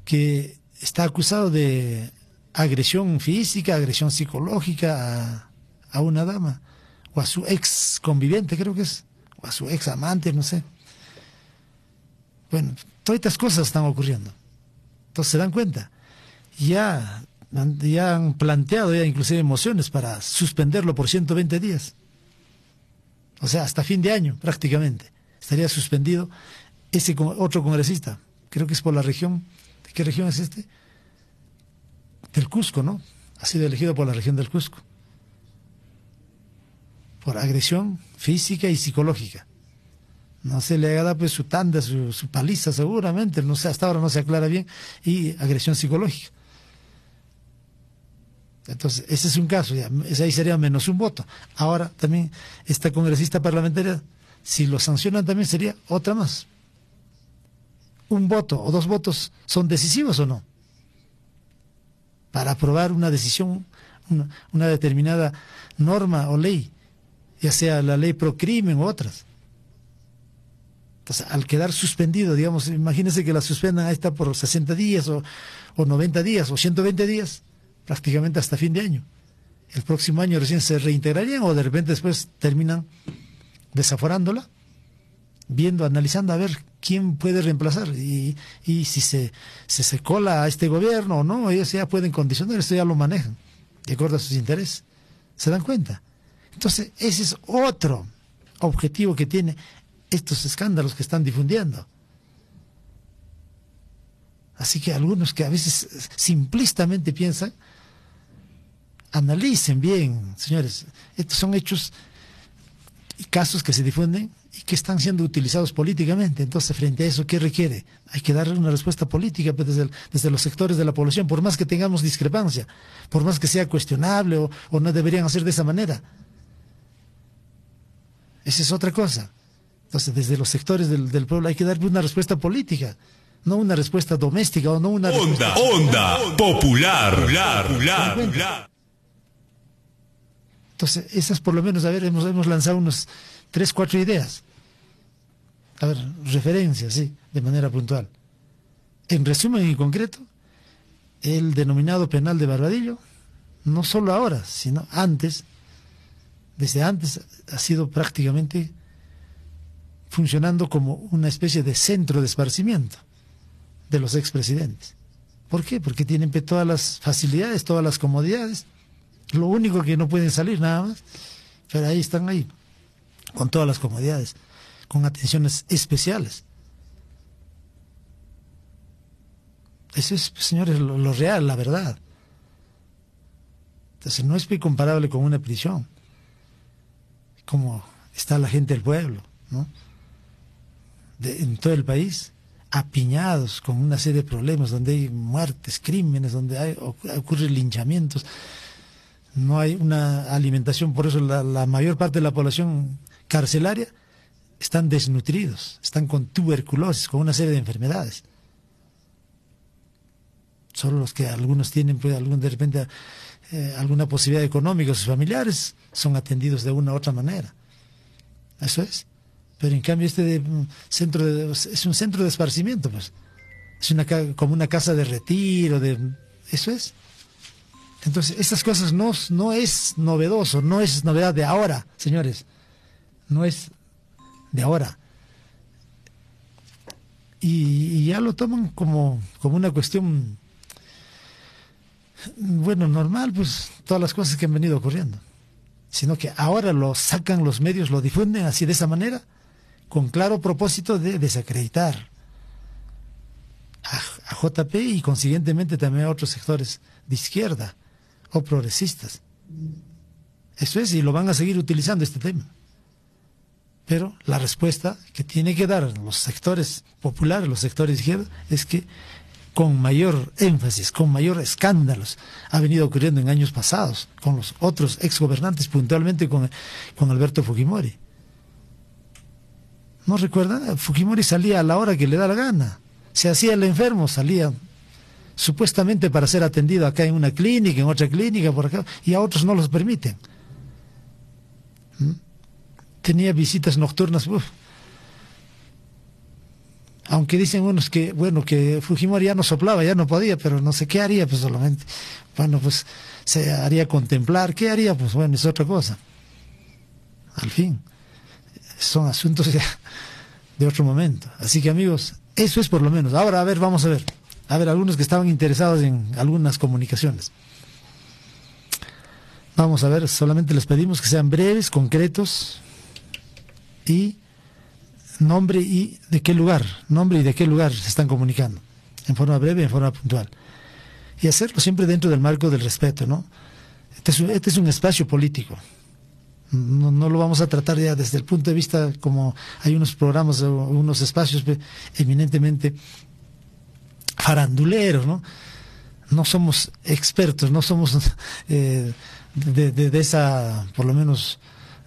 que está acusado de agresión física, agresión psicológica a una dama, o a su ex conviviente, creo que es, o a su ex amante, no sé. Bueno, todas estas cosas están ocurriendo. Entonces se dan cuenta. Ya han planteado ya inclusive mociones para suspenderlo por 120 días. O sea, hasta fin de año prácticamente estaría suspendido ese otro congresista. Creo que es por la región. ¿De qué región es este? Del Cusco, ¿no? Ha sido elegido por la región del Cusco. Por agresión física y psicológica. No se le haga pues su tanda, su paliza seguramente, no sé, hasta ahora no se aclara bien, y agresión psicológica. Entonces, ese es un caso, ya, ese ahí sería menos un voto. Ahora también esta congresista parlamentaria, si lo sancionan también sería otra más. Un voto o dos votos son decisivos o no, para aprobar una decisión, una determinada norma o ley, ya sea la ley pro crimen u otras. Entonces, al quedar suspendido, digamos, imagínense que la suspendan, ahí está por 60 días o 90 días o 120 días, prácticamente hasta fin de año. El próximo año recién se reintegrarían o de repente después terminan desaforándola, viendo, analizando a ver quién puede reemplazar y si se cola a este gobierno o no, ellos ya pueden condicionar, esto ya lo manejan, de acuerdo a sus intereses. ¿Se dan cuenta? Entonces, ese es otro objetivo que tiene estos escándalos que están difundiendo. Así que algunos que a veces simplistamente piensan, analicen bien, señores, estos son hechos y casos que se difunden y que están siendo utilizados políticamente. Entonces, frente a eso, ¿qué requiere? Hay que darle una respuesta política pues, desde los sectores de la población, por más que tengamos discrepancia, por más que sea cuestionable o no deberían hacer de esa manera. Esa es otra cosa. Entonces, desde los sectores del pueblo hay que dar una respuesta política, no una respuesta doméstica o no una onda popular. Entonces, esas por lo menos, a ver, hemos lanzado unos 3, 4 ideas. A ver, referencias, sí, de manera puntual. En resumen y concreto, el denominado penal de Barbadillo, no solo ahora, sino antes, desde antes ha sido prácticamente funcionando como una especie de centro de esparcimiento de los expresidentes. ¿Por qué? Porque tienen todas las facilidades, todas las comodidades. Lo único que no pueden salir nada más, pero ahí están ahí, con todas las comodidades, con atenciones especiales. Eso es, señores, lo real, la verdad. Entonces no es comparable con una prisión, como está la gente del pueblo, ¿no? En todo el país, apiñados con una serie de problemas, donde hay muertes, crímenes, donde ocurren linchamientos, no hay una alimentación, por eso la mayor parte de la población carcelaria están desnutridos, están con tuberculosis, con una serie de enfermedades. Solo los que algunos tienen, pues, de repente, alguna posibilidad económica, sus familiares son atendidos de una u otra manera. Eso es. Pero en cambio es un centro de esparcimiento, pues. Es como una casa de retiro, eso es. Entonces, estas cosas no es novedoso, no es novedad de ahora, señores. No es de ahora. Y ya lo toman como una cuestión, bueno, normal, pues, todas las cosas que han venido ocurriendo. Sino que ahora lo sacan los medios, lo difunden así de esa manera, con claro propósito de desacreditar a JP y consiguientemente también a otros sectores de izquierda o progresistas. Eso es, y lo van a seguir utilizando este tema. Pero la respuesta que tiene que dar los sectores populares, los sectores de izquierda, es que con mayor énfasis, con mayor escándalos, ha venido ocurriendo en años pasados, con los otros exgobernantes, puntualmente con Alberto Fujimori. ¿No recuerdan? Fujimori salía a la hora que le da la gana. Se hacía el enfermo, salía supuestamente para ser atendido acá en una clínica, en otra clínica, por acá, y a otros no los permiten. Tenía visitas nocturnas. Aunque dicen unos que, bueno, que Fujimori ya no soplaba, ya no podía, pero no sé qué haría, pues solamente, bueno, pues se haría contemplar, ¿qué haría? Pues bueno, es otra cosa. Al fin, son asuntos ya de otro momento. Así que amigos, eso es por lo menos. Ahora, a ver, vamos a ver. A ver, algunos que estaban interesados en algunas comunicaciones. Vamos a ver, solamente les pedimos que sean breves, concretos y nombre y de qué lugar se están comunicando, en forma breve, en forma puntual. Y hacerlo siempre dentro del marco del respeto, ¿no? Este es un espacio político. No lo vamos a tratar ya desde el punto de vista como hay unos programas o unos espacios eminentemente faranduleros, ¿no? No somos expertos, no somos de esa, por lo menos,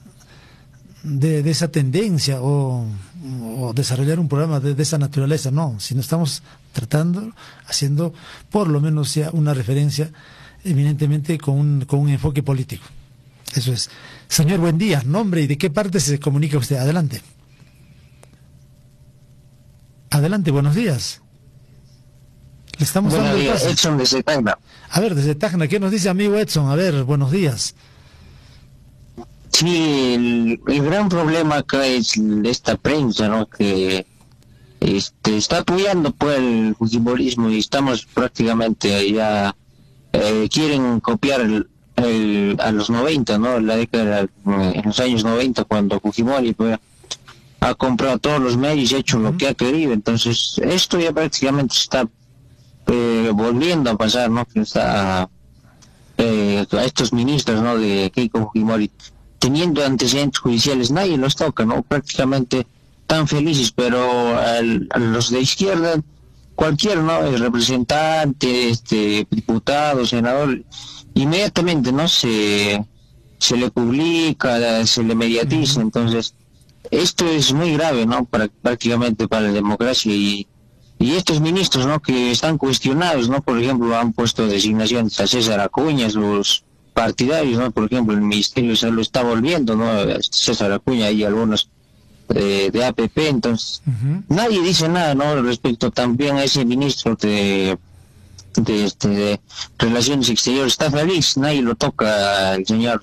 de esa tendencia o desarrollar un programa de esa naturaleza, no, sino estamos haciendo por lo menos ya una referencia eminentemente con un enfoque político. Eso es. Señor, buen día. Nombre y de qué parte se comunica usted. Adelante. Adelante, buenos días. Le estamos Buenos dando el días, paso. Edson desde Tacna. A ver, desde Tacna, ¿qué nos dice amigo Edson? A ver, buenos días. Sí, el gran problema acá es esta prensa, ¿no? Que está apoyando pues el fujimorismo y estamos prácticamente ya quieren copiar a los 90, ¿no? La década, en los años 90, cuando Fujimori pues, ha comprado todos los medios y ha hecho lo que ha querido. Entonces, esto ya prácticamente está volviendo a pasar, ¿no? Que está a estos ministros, ¿no? De Keiko Fujimori teniendo antecedentes judiciales, nadie los toca, ¿no? Prácticamente tan felices, pero a los de izquierda, cualquier, ¿no? El representante, diputado, senador, inmediatamente, ¿no? Se le publica, se le mediatiza. Entonces, esto es muy grave, ¿no? Prácticamente para la democracia y estos ministros, ¿no? Que están cuestionados, ¿no? Por ejemplo, han puesto designaciones a César Acuña, los partidarios, ¿no? Por ejemplo, el Ministerio de Salud está volviendo, ¿no? César Acuña y algunos de APP. Entonces, nadie dice nada, ¿no? Respecto también a ese ministro de Relaciones Exteriores. Está feliz, nadie lo toca, el señor.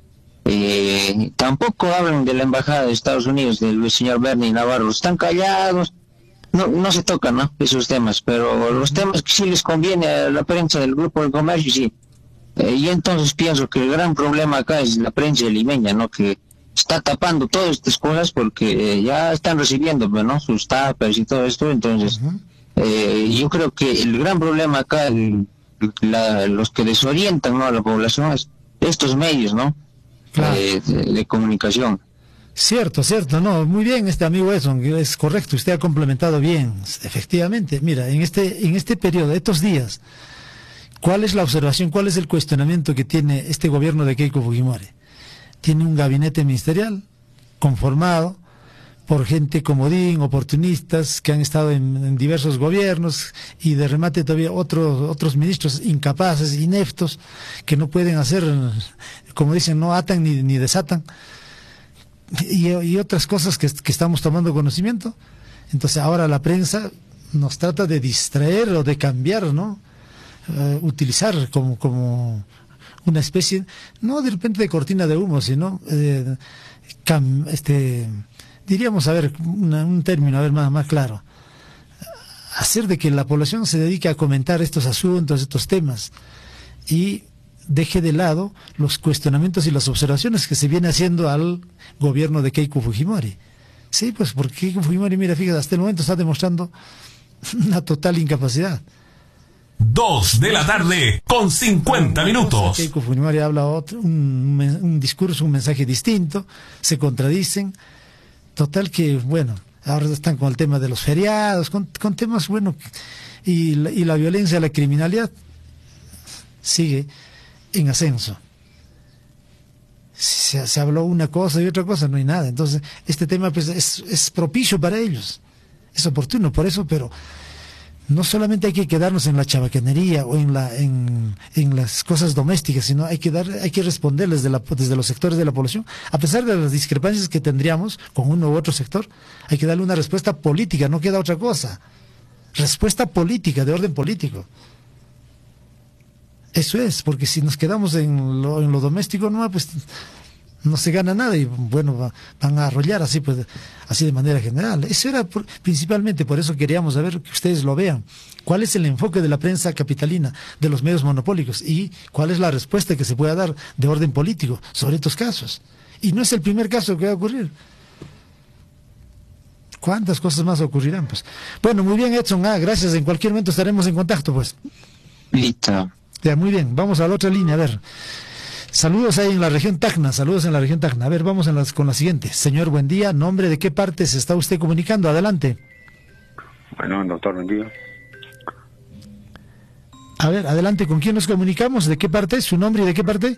Tampoco hablan de la embajada de Estados Unidos, del señor Bernie Navarro. Están callados. No se tocan, ¿no? Esos temas, pero los temas que sí les conviene a la prensa del Grupo del Comercio, sí. Y entonces pienso que el gran problema acá es la prensa limeña, ¿no? Que está tapando todas estas cosas porque ya están recibiendo, ¿no? Sus tapas y todo esto. Entonces, yo creo que el gran problema acá, los que desorientan, ¿no? A la población es estos medios, ¿no? Claro. De comunicación. Cierto, no, muy bien amigo Edson, es correcto, usted ha complementado bien, efectivamente. Mira, en este periodo, estos días, ¿cuál es la observación, cuál es el cuestionamiento que tiene este gobierno de Keiko Fujimori? Tiene un gabinete ministerial conformado por gente comodín, oportunistas, que han estado en diversos gobiernos, y de remate todavía otros ministros incapaces, ineptos, que no pueden hacer, como dicen, no atan ni desatan. Y otras cosas que estamos tomando conocimiento. Entonces ahora la prensa nos trata de distraer o de cambiar, ¿no? Utilizar como una especie, no de repente de cortina de humo, sino diríamos, a ver, un término, a ver, más claro, hacer de que la población se dedique a comentar estos asuntos, estos temas, y deje de lado los cuestionamientos y las observaciones que se viene haciendo al gobierno de Keiko Fujimori. Sí, pues porque Keiko Fujimori, mira, fíjate, hasta el momento está demostrando una total incapacidad. 2 de la tarde con 50 minutos. Keiko Fujimori habla un discurso, un mensaje distinto, se contradicen. Total que, bueno, ahora están con el tema de los feriados, con temas, bueno, y la violencia, la criminalidad sigue en ascenso. Se habló una cosa y otra cosa, no hay nada. Entonces, este tema pues es propicio para ellos, es oportuno por eso, pero no solamente hay que quedarnos en la chabacanería o en las cosas domésticas, sino hay que responderles desde los sectores de la población, a pesar de las discrepancias que tendríamos con uno u otro sector, hay que darle una respuesta política, no queda otra cosa. Respuesta política, de orden político. Eso es, porque si nos quedamos en lo doméstico, no, pues no se gana nada y bueno, van a arrollar así, pues, así de manera general. Eso era principalmente, por eso queríamos saber que ustedes lo vean. ¿Cuál es el enfoque de la prensa capitalina, de los medios monopólicos? Y cuál es la respuesta que se pueda dar de orden político sobre estos casos. Y no es el primer caso que va a ocurrir. ¿Cuántas cosas más ocurrirán? Pues bueno, muy bien, Edson. Gracias. En cualquier momento estaremos en contacto, pues. Listo. Ya, muy bien. Vamos a la otra línea, a ver. Saludos ahí en la región Tacna, saludos en la región Tacna. A ver, vamos con la siguiente. Señor, buen día. ¿Nombre de qué parte se está usted comunicando? Adelante. Bueno, doctor, buen día. A ver, adelante. ¿Con quién nos comunicamos? ¿De qué parte? ¿Su nombre y de qué parte?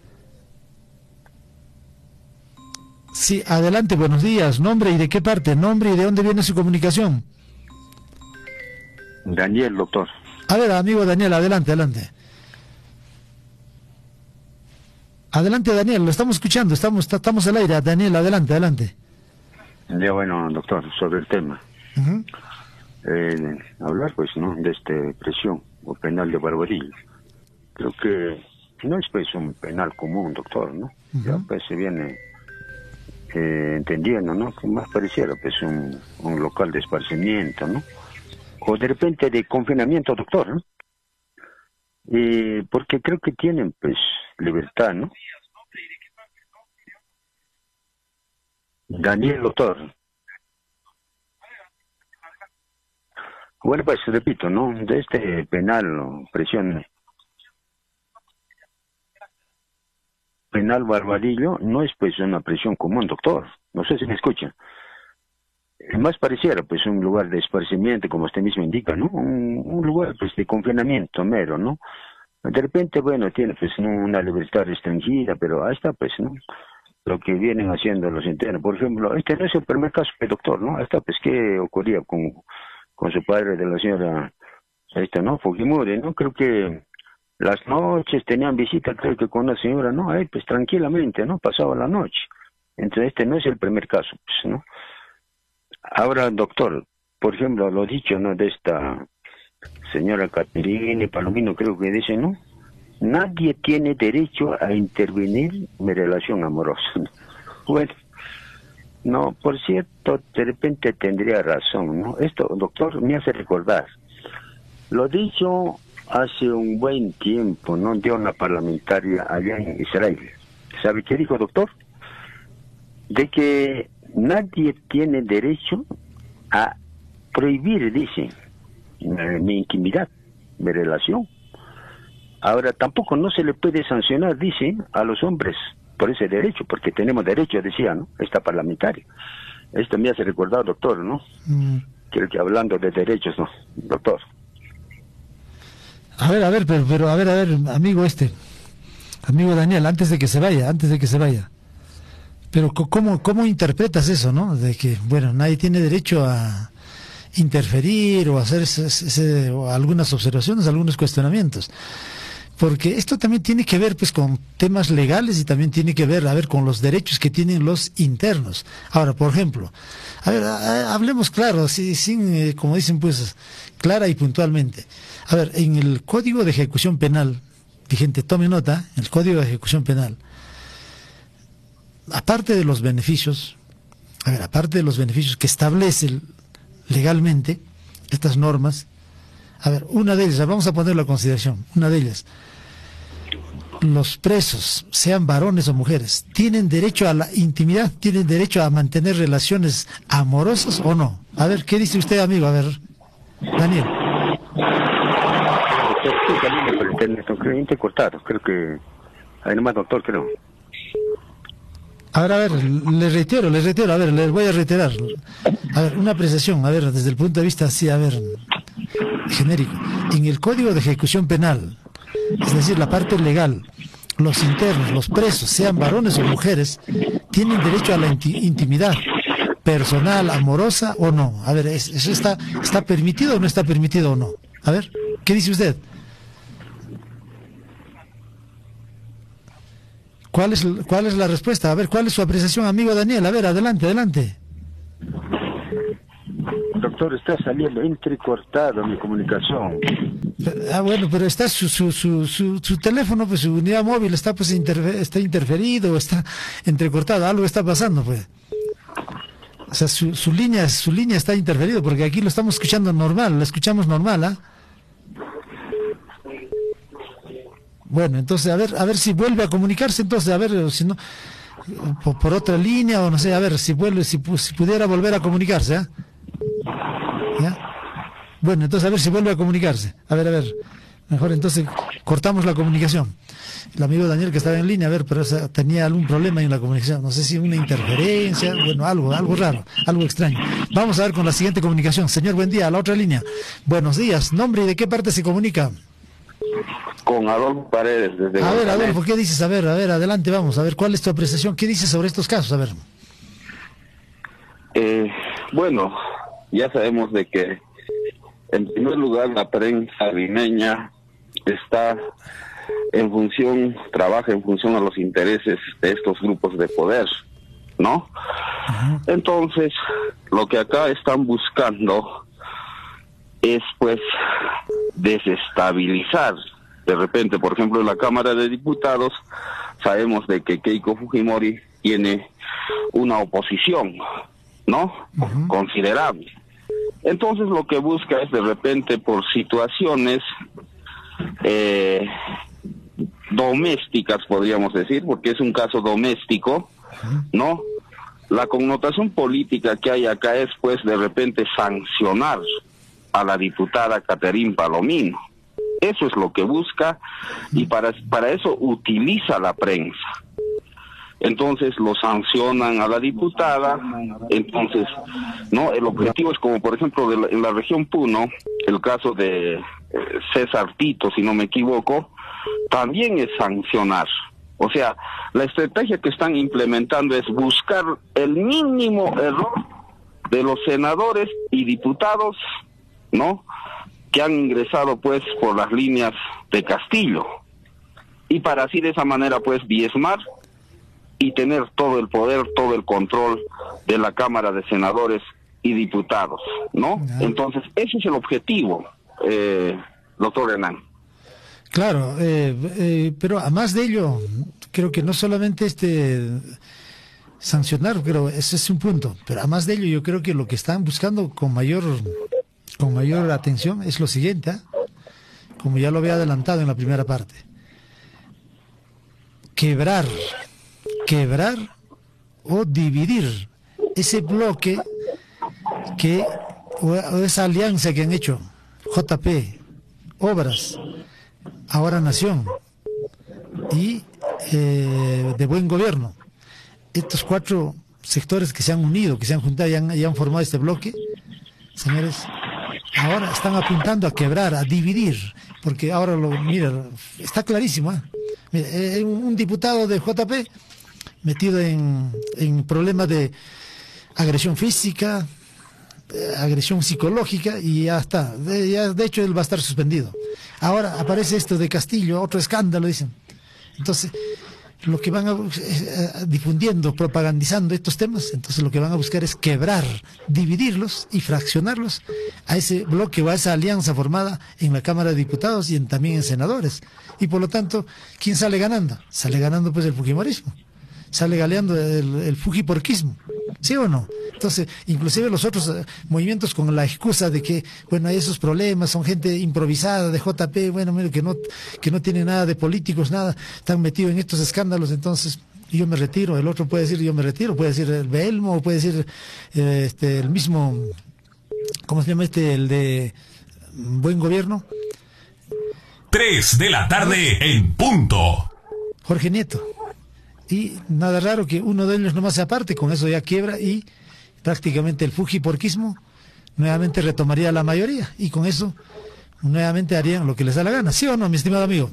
Sí, adelante. Buenos días. ¿Nombre y de qué parte? ¿Nombre y de dónde viene su comunicación? Daniel, doctor. A ver, amigo Daniel, adelante, adelante. Adelante, Daniel, lo estamos escuchando, estamos al aire. Daniel, adelante, adelante. Ya, bueno, doctor, sobre el tema. Hablar, pues, ¿no?, de prisión o penal de Barbarillo. Creo que no es, pues, un penal común, doctor, ¿no? Ya, pues, se viene entendiendo, ¿no?, que más pareciera, pues, un local de esparcimiento, ¿no? O de repente de confinamiento, doctor, ¿no? Porque creo que tienen, pues, libertad, ¿no? Daniel, doctor. Bueno, pues, repito, ¿no?, de penal o prisión penal Barbarillo no es, pues, una prisión común, doctor. No sé si me escucha. Más pareciera, pues, un lugar de esparcimiento, como usted mismo indica, ¿no? Un lugar, pues, de confinamiento mero, ¿no? De repente, bueno, tiene, pues, ¿no?, una libertad restringida, pero ahí está, pues, ¿no?, lo que vienen haciendo los internos. Por ejemplo, no es el primer caso, doctor, ¿no? Ahí está, pues, ¿qué ocurría con su padre de la señora, ¿no?, Fujimori, ¿no? Creo que las noches tenían visita, creo que con una señora, ¿no? Ahí, pues, tranquilamente, ¿no?, pasaba la noche. Entonces, no es el primer caso, pues, ¿no? Ahora, doctor, por ejemplo, lo dicho, ¿no?, de esta señora Caterina Palomino, creo que dice, ¿no?, nadie tiene derecho a intervenir en mi relación amorosa, ¿no? Bueno, no, por cierto, de repente tendría razón, ¿no? Esto, doctor, me hace recordar lo dicho hace un buen tiempo, ¿no?, de una parlamentaria allá en Israel. ¿Sabe qué dijo, doctor? De que nadie tiene derecho a prohibir, dice, mi intimidad, mi relación. Ahora, tampoco no se le puede sancionar, dice, a los hombres por ese derecho, porque tenemos derecho, decía, ¿no?, esta parlamentaria. Esto me hace recordar, doctor, ¿no? Creo que hablando de derechos, ¿no, doctor? A ver, pero a ver, amigo amigo Daniel, antes de que se vaya. Pero ¿cómo interpretas eso, no? De que, bueno, nadie tiene derecho a interferir o hacer o algunas observaciones, algunos cuestionamientos. Porque esto también tiene que ver, pues, con temas legales y también tiene que ver, con los derechos que tienen los internos. Ahora, por ejemplo, hablemos claro, sin como dicen, pues, clara y puntualmente. A ver, en el Código de Ejecución Penal, vigente, tome nota, el Código de Ejecución Penal, aparte de los beneficios que establecen legalmente estas normas, una de ellas, vamos a ponerlo a consideración, una de ellas, los presos, sean varones o mujeres, ¿tienen derecho a la intimidad? ¿Tienen derecho a mantener relaciones amorosas o no? A ver, ¿qué dice usted, amigo? A ver, Daniel. Cortado, creo que hay nomás, doctor, creo. A ver, le reitero, a ver, les voy a reiterar. A ver, una apreciación, a ver, desde el punto de vista así, a ver, genérico. En el Código de Ejecución Penal, es decir, la parte legal, los internos, los presos, sean varones o mujeres, tienen derecho a la intimidad. personal, amorosa o no. A ver, ¿eso está permitido o no está permitido o no? A ver, ¿qué dice usted? ¿Cuál es la respuesta? A ver, ¿cuál es su apreciación, amigo Daniel? A ver, adelante. Doctor, está saliendo entrecortado mi comunicación. Bueno, pero está su teléfono, pues su unidad móvil está pues está interferido, está entrecortado, algo está pasando, pues. O sea, su línea está interferida, porque aquí lo estamos escuchando normal, lo escuchamos normal, ¿ah? Bueno, entonces a ver si vuelve a comunicarse, entonces a ver si no por otra línea o no sé, a ver si pudiera volver a comunicarse, ¿ah? ¿Ya? Bueno, entonces a ver si vuelve a comunicarse. A ver, mejor entonces cortamos la comunicación. El amigo Daniel que estaba en línea, a ver, pero tenía algún problema en la comunicación, no sé si una interferencia, bueno, algo raro, algo extraño. Vamos a ver con la siguiente comunicación. Señor, buen día, a la otra línea. Buenos días, nombre y de qué parte se comunica. Con Adolfo Paredes desde A ver, Adolfo, ¿qué dices? A ver, adelante, vamos, a ver, ¿cuál es tu apreciación? ¿Qué dices sobre estos casos? A ver. Bueno, ya sabemos de que, en primer lugar, la prensa limeña trabaja en función a los intereses de estos grupos de poder, ¿no? Uh-huh. Entonces, lo que acá están buscando es, pues, desestabilizar. De repente, por ejemplo, en la Cámara de Diputados, sabemos de que Keiko Fujimori tiene una oposición, ¿no? Uh-huh. Considerable. Entonces lo que busca es de repente por situaciones domésticas, podríamos decir, porque es un caso doméstico, ¿no? La connotación política que hay acá es pues de repente sancionar a la diputada Caterín Palomino. Eso es lo que busca y para eso utiliza la prensa. Entonces lo sancionan a la diputada, entonces, ¿no? El objetivo es como, por ejemplo, en la región Puno, el caso de César Tito, si no me equivoco, también es sancionar. O sea, la estrategia que están implementando es buscar el mínimo error de los senadores y diputados, ¿no?, que han ingresado, pues, por las líneas de Castillo. Y para así de esa manera, pues, diezmar y tener todo el poder, todo el control de la Cámara de Senadores y Diputados, ¿no? Entonces, ese es el objetivo, doctor Hernán. Claro, pero además de ello, creo que no solamente sancionar, pero ese es un punto, pero además de ello yo creo que lo que están buscando con mayor atención es lo siguiente, ¿eh? Como ya lo había adelantado en la primera parte, quebrar o dividir ese bloque o esa alianza que han hecho JP, Obras, ahora Nación y de Buen Gobierno. Estos 4 sectores que se han unido, que se han juntado y han formado este bloque, señores, ahora están apuntando a quebrar, a dividir, porque ahora mira, está clarísimo, ¿eh? Mira, un diputado de JP metido en problemas de agresión física, agresión psicológica, y ya está. De hecho, él va a estar suspendido. Ahora aparece esto de Castillo, otro escándalo, dicen. Entonces, lo que van difundiendo, propagandizando estos temas, entonces lo que van a buscar es quebrar, dividirlos y fraccionarlos a ese bloque o a esa alianza formada en la Cámara de Diputados y también en senadores. Y por lo tanto, ¿quién sale ganando? Sale ganando pues el fujimorismo. Sale galeando el fujiporquismo, ¿sí o no? Entonces, inclusive los otros movimientos con la excusa de que, bueno, hay esos problemas, son gente improvisada de JP, bueno, mira, que no tiene nada de políticos, nada, están metidos en estos escándalos, entonces yo me retiro. El otro puede decir yo me retiro, puede decir el Belmo, puede decir el mismo, ¿cómo se llama el de Buen Gobierno? 3 de la tarde en punto. Jorge Nieto. Y nada raro que uno de ellos nomás se aparte, con eso ya quiebra y prácticamente el fujiporquismo nuevamente retomaría la mayoría y con eso nuevamente harían lo que les da la gana, ¿sí o no, mi estimado amigo?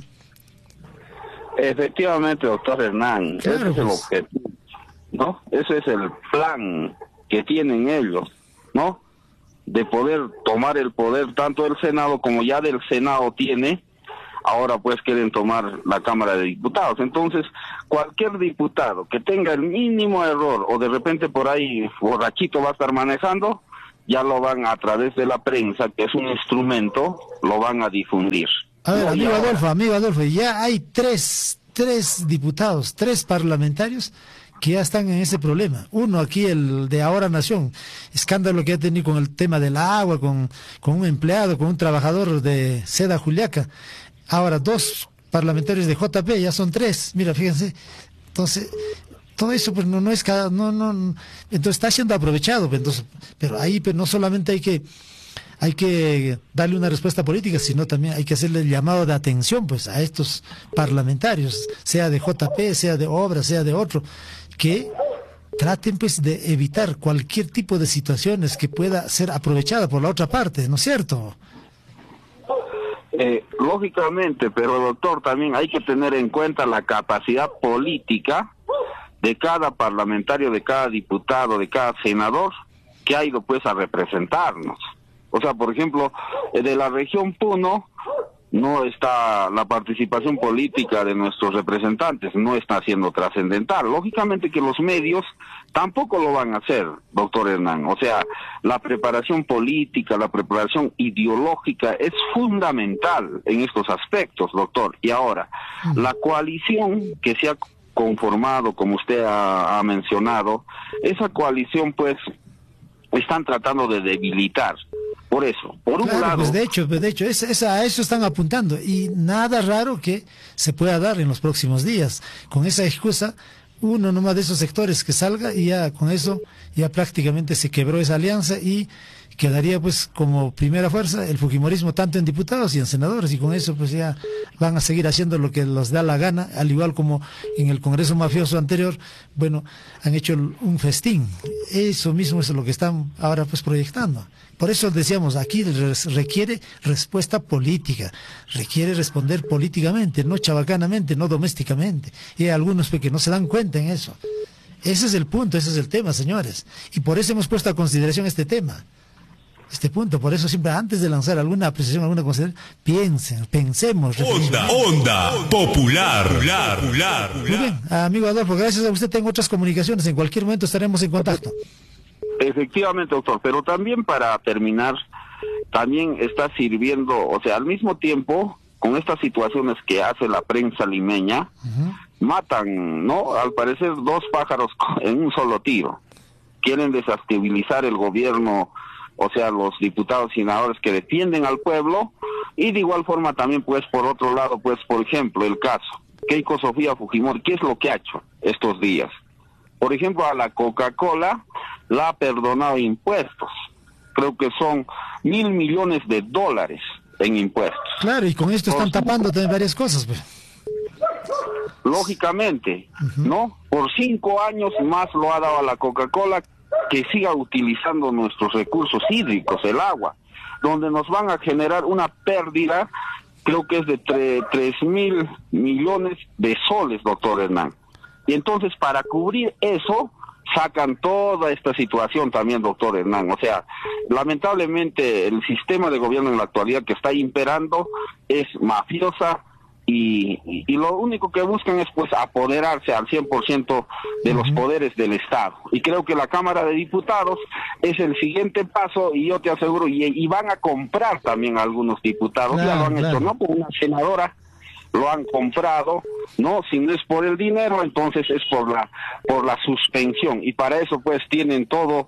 Efectivamente, doctor Hernán, claro, ese es el objetivo, ¿no? Ese es el plan que tienen ellos, ¿no? De poder tomar el poder tanto del Senado como ya del Senado tiene, ahora pues quieren tomar la Cámara de Diputados. Entonces, cualquier diputado que tenga el mínimo error o de repente por ahí borrachito va a estar manejando, ya lo van a través de la prensa, que es un instrumento, lo van a difundir. A ver, No, amigo Adolfo, ya hay tres diputados, 3 parlamentarios que ya están en ese problema. Uno aquí, el de Ahora Nación, escándalo que ha tenido con el tema del agua, con un empleado, con un trabajador de Seda Juliaca. Ahora 2 parlamentarios de JP, ya son 3, mira, fíjense. Entonces, todo eso pues no es cada, entonces está siendo aprovechado, pues, entonces, pero ahí pues, no solamente hay que darle una respuesta política, sino también hay que hacerle el llamado de atención pues a estos parlamentarios, sea de JP, sea de Obra, sea de otro, que traten pues de evitar cualquier tipo de situaciones que pueda ser aprovechada por la otra parte, ¿no es cierto? Lógicamente, pero doctor, también hay que tener en cuenta la capacidad política de cada parlamentario, de cada diputado, de cada senador que ha ido pues a representarnos. O sea, por ejemplo, de la región Puno no está la participación política de nuestros representantes, no está siendo trascendental. Lógicamente que los medios tampoco lo van a hacer, doctor Hernán. O sea, la preparación política, la preparación ideológica es fundamental en estos aspectos, doctor. Y ahora, la coalición que se ha conformado, como usted ha mencionado, esa coalición pues están tratando de debilitar. Por eso, por un lado... Pues de hecho, a eso están apuntando, y nada raro que se pueda dar en los próximos días. Con esa excusa, uno nomás de esos sectores que salga, y ya con eso ya prácticamente se quebró esa alianza, y quedaría pues como primera fuerza el fujimorismo tanto en diputados y en senadores, y con eso pues ya van a seguir haciendo lo que les da la gana, al igual como en el Congreso mafioso anterior, bueno, han hecho un festín. Eso mismo es lo que están ahora pues proyectando. Por eso decíamos, aquí requiere respuesta política, requiere responder políticamente, no chabacanamente, no domésticamente. Y hay algunos que no se dan cuenta en eso. Ese es el punto, ese es el tema, señores. Y por eso hemos puesto a consideración este tema, este punto. Por eso siempre antes de lanzar alguna apreciación, alguna consideración, pensemos. Onda Popular. Muy bien, amigo Adolfo, gracias a usted. Tengo otras comunicaciones, en cualquier momento estaremos en contacto. Efectivamente, doctor, pero también para terminar, también está sirviendo, o sea, al mismo tiempo, con estas situaciones que hace la prensa limeña, matan, ¿no? Al parecer 2 pájaros en un solo tiro. Quieren desestabilizar el gobierno, o sea, los diputados y senadores que defienden al pueblo, y de igual forma también, pues, por otro lado, pues, por ejemplo, el caso Keiko Sofía Fujimori, ¿qué es lo que ha hecho estos días? Por ejemplo, a la Coca-Cola la ha perdonado impuestos. Creo que son $1.000 millones en impuestos. Claro, y con esto están tapando también varias cosas, pues. Lógicamente, ¿no? Por 5 años más lo ha dado a la Coca-Cola, que siga utilizando nuestros recursos hídricos, el agua, donde nos van a generar una pérdida, creo que es de 3.000 millones de soles, doctor Hernán. Y entonces, para cubrir eso, sacan toda esta situación también, doctor Hernán. O sea, lamentablemente el sistema de gobierno en la actualidad que está imperando es mafiosa, y lo único que buscan es pues apoderarse al 100% de los poderes del Estado. Y creo que la Cámara de Diputados es el siguiente paso, y yo te aseguro, y van a comprar también a algunos diputados, ya lo han hecho, ¿no? Por una senadora lo han comprado, ¿no? Si no es por el dinero, entonces es por la suspensión, y para eso pues tienen todo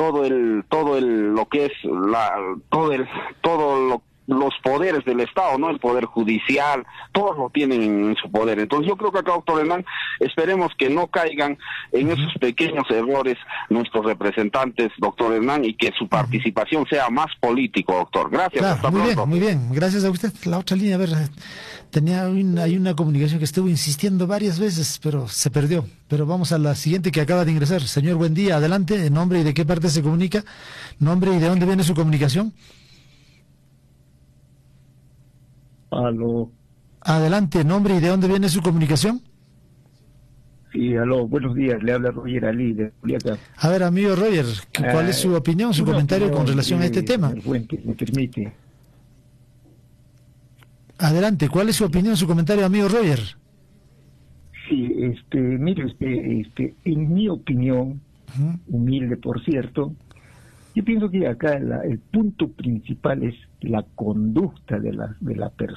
los poderes del Estado, ¿no? El poder judicial, todos lo tienen en su poder. Entonces yo creo que acá, doctor Hernán, esperemos que no caigan en esos pequeños errores nuestros representantes, doctor Hernán, y que su participación sea más político, doctor. Gracias. Claro, hasta muy pronto. Bien, muy bien. Gracias a usted. La otra línea, a ver, hay una comunicación que estuvo insistiendo varias veces, pero se perdió. Pero vamos a la siguiente que acaba de ingresar. Señor, buen día. Adelante. ¿Nombre y de qué parte se comunica? ¿Nombre y de dónde viene su comunicación? Aló. Adelante, nombre y de dónde viene su comunicación. Sí, aló, buenos días, le habla Roger Ali de Juliaca. A ver, amigo Roger, ¿cuál es su opinión, su comentario con relación a este tema? Fuentes, me permite. Adelante, ¿cuál es su opinión, su comentario, amigo Roger? Sí, mire usted, en mi opinión, humilde por cierto, yo pienso que acá el punto principal es la conducta de la persona.